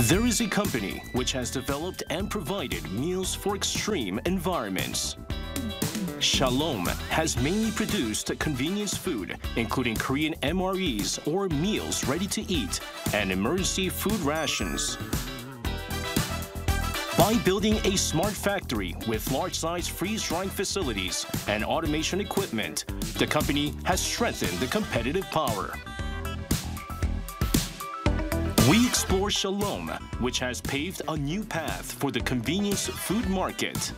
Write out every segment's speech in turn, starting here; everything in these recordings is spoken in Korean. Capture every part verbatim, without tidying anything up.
There is a company which has developed and provided meals for extreme environments. Shalom has mainly produced convenience food, including Korean M R Es or meals ready to eat, and emergency food rations. By building a smart factory with large-size freeze-drying facilities and automation equipment, the company has strengthened the competitive power. We explore Shalom, which has paved a new path for the convenience food market.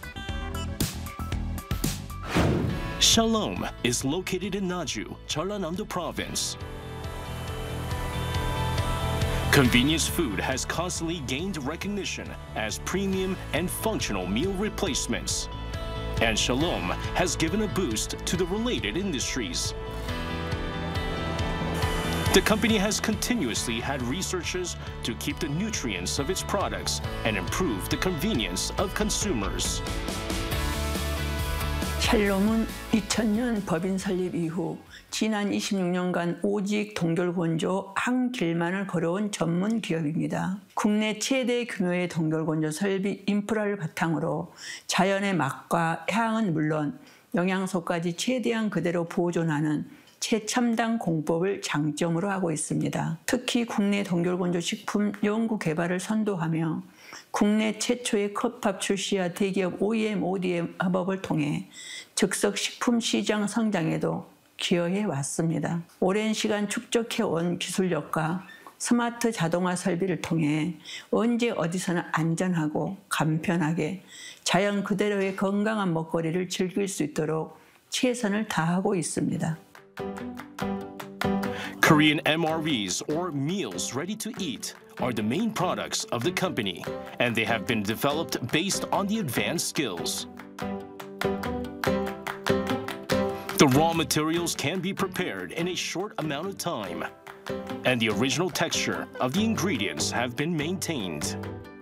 Shalom is located in Naju, Jeollanam-do Province. Convenience food has constantly gained recognition as premium and functional meal replacements. And Shalom has given a boost to the related industries. The company has continuously had researches to keep the nutrients of its products and improve the convenience of consumers. 샬롬은 이천 년 법인 설립 이후 지난 이십육 년간 오직 동결건조 한 길만을 걸어온 전문 기업입니다. 국내 최대 규모의 동결건조 설비 인프라를 바탕으로 자연의 맛과 향은 물론 영양소까지 최대한 그대로 보존하는 최첨단 공법을 장점으로 하고 있습니다. 특히 국내 동결건조 식품 연구 개발을 선도하며 국내 최초의 컵밥 출시와 대기업 오이엠, 오디엠 협업을 통해 즉석 식품 시장 성장에도 기여해 왔습니다. 오랜 시간 축적해온 기술력과 스마트 자동화 설비를 통해 언제 어디서나 안전하고 간편하게 자연 그대로의 건강한 먹거리를 즐길 수 있도록 최선을 다하고 있습니다. Korean M R Es, or meals ready to eat, are the main products of the company, and they have been developed based on the advanced skills. The raw materials can be prepared in a short amount of time, and the original texture of the ingredients have been maintained.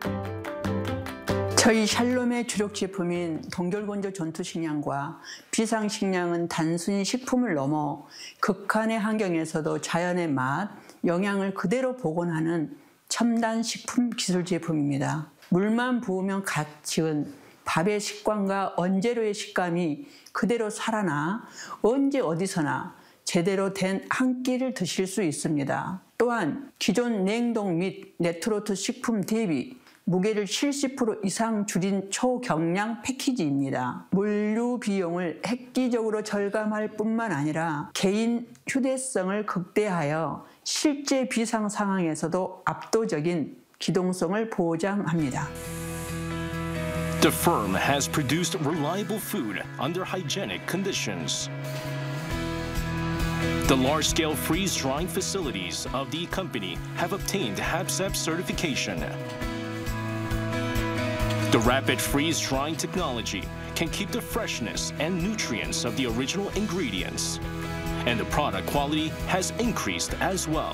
저희 샬롬의 주력 제품인 동결건조 전투식량과 비상식량은 단순히 식품을 넘어 극한의 환경에서도 자연의 맛, 영양을 그대로 복원하는 첨단 식품 기술 제품입니다. 물만 부으면 갓 지은 밥의 식감과 원재료의 식감이 그대로 살아나 언제 어디서나 제대로 된 한 끼를 드실 수 있습니다. 또한 기존 냉동 및 레트로트 식품 대비 무게를 칠십 퍼센트 이상 줄인 초경량 패키지입니다. 물류 비용을 획기적으로 절감할 뿐만 아니라 개인 휴대성을 극대화하여 실제 비상 상황에서도 압도적인 기동성을 보장합니다. The firm has produced reliable food under hygienic conditions. The large-scale freeze-drying facilities of the company have obtained HACCP certification. The rapid freeze-drying technology can keep the freshness and nutrients of the original ingredients, and the product quality has increased as well.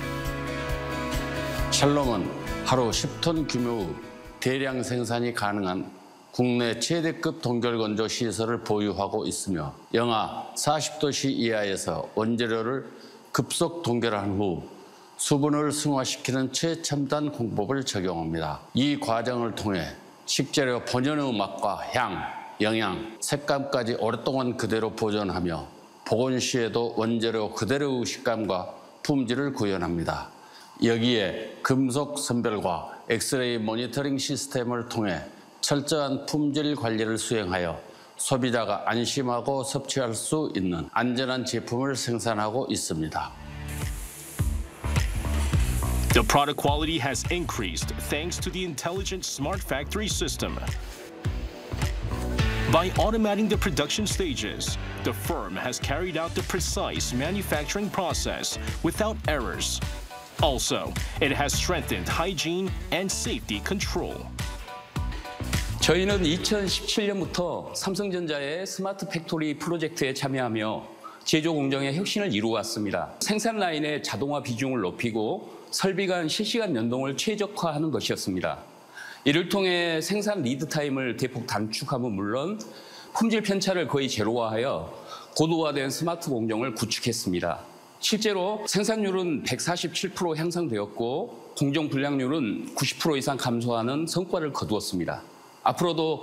샬롬은 하루 십 톤 규모의 대량 생산이 가능한 국내 최대급 동결건조 시설을 보유하고 있으며 영하 사십 도씨 이하에서 원재료를 급속 동결한 후 수분을 승화시키는 최첨단 공법을 적용합니다. 이 과정을 통해 식재료 본연의 맛과 향, 영양, 색감까지 오랫동안 그대로 보존하며 복원 시에도 원재료 그대로의 식감과 품질을 구현합니다. 여기에 금속 선별과 엑스레이 모니터링 시스템을 통해 철저한 품질 관리를 수행하여 소비자가 안심하고 섭취할 수 있는 안전한 제품을 생산하고 있습니다. The product quality has increased thanks to the intelligent smart factory system. By automating the production stages, the firm has carried out the precise manufacturing process without errors. Also, it has strengthened hygiene and safety control. 저희는 이천십칠 년부터 삼성전자의 스마트 팩토리 프로젝트에 참여하며 제조 공정의 혁신을 이루어왔습니다. 생산 라인의 자동화 비중을 높이고 설비 간 실시간 연동을 최적화하는 것이었습니다. 이를 통해 생산 리드 타임을 대폭 단축함은 물론 품질 편차를 거의 제로화하여 고도화된 스마트 공정을 구축했습니다. 실제로 생산율은 백사십칠 퍼센트 향상되었고 공정 불량률은 구십 퍼센트 이상 감소하는 성과를 거두었습니다. 앞으로도